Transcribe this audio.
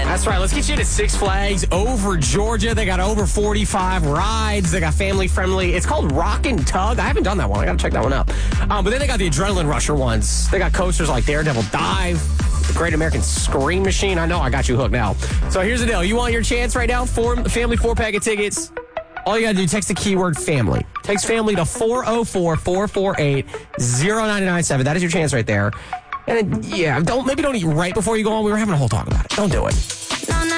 That's right. Let's get you to Six Flags over Georgia. They got over 45 rides. They got family friendly. It's called Rock and Tug. I haven't done that one. I got to check that one out. But then they got the Adrenaline Rusher ones. They got coasters like Daredevil Dive, the Great American Scream Machine. I know I got you hooked now. So here's the deal. You want your chance right now? Family 4-pack of tickets. All you got to do, text the keyword family. Text family to 404-448-0997. That is your chance right there. And don't eat right before you go on. We were having a whole talk about it. Don't do it.